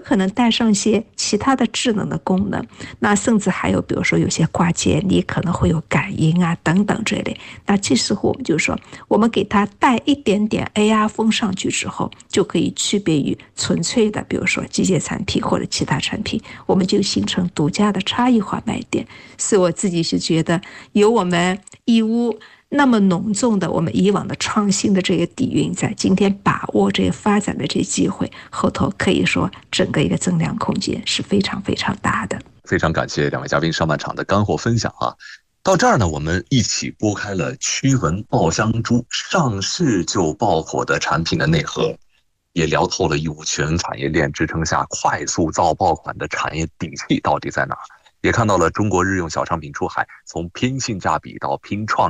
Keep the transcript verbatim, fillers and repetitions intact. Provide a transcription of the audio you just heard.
可能带上一些其他的智能的功能，那甚至还有比如说有些挂件你可能会有感应啊等等这类。那这时候我们就说，我们给它带一点点 A R 风上去之后，就可以区别于纯粹的比如说机械产品或者其他产品，我们就形成独家的差异化卖点。所以我自己是觉得有我们义乌那么浓重的我们以往的创新的这个底蕴在，今天把握这个发展的这机会，后头可以说整个一个增量空间是非常非常大的。 非常感谢两位嘉宾上半场的干货分享啊！到这儿呢，我们一起拨开了驱蚊爆香珠上市就爆火的产品的内核，也聊透了义乌全产业链支撑下快速造爆款的产业底气到底在哪儿，也看到了中国日用小商品出海从拼性价比到拼创